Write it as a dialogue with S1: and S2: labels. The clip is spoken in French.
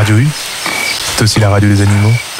S1: Radio U, c'est aussi la radio des animaux.